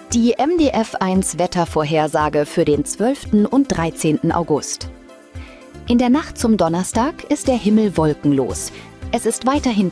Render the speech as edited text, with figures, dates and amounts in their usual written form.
Die MDF1 Wettervorhersage für den 12. und 13. August. In der Nacht zum Donnerstag ist der Himmel wolkenlos. Es ist weiterhin